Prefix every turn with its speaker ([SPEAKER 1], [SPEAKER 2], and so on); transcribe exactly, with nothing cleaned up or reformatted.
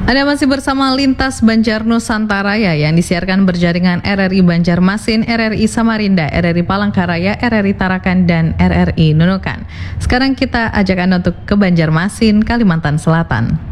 [SPEAKER 1] Anda masih bersama Lintas Banjar Nusantara ya, yang disiarkan berjaringan R R I Banjarmasin, R R I Samarinda, R R I Palangkaraya, R R I Tarakan, dan R R I Nunukan. Sekarang kita ajak Anda untuk ke Banjarmasin, Kalimantan Selatan.